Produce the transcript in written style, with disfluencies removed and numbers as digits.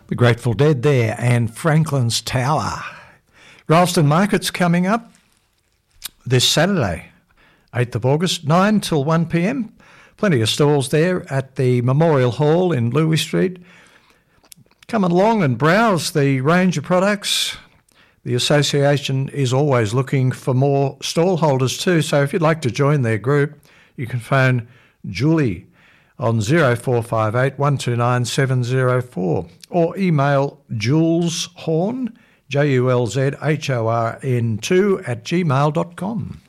The Grateful Dead there, and Franklin's Tower. Ralston Market's coming up this Saturday, 8th of August, 9 till 1 p.m. Plenty of stalls there at the Memorial Hall in Louis Street. Come along and browse the range of products. The association is always looking for more stall holders too, so if you'd like to join their group, you can phone Julie on 0458 129 704 or email Jules Horn, JULZHORN2 @gmail.com.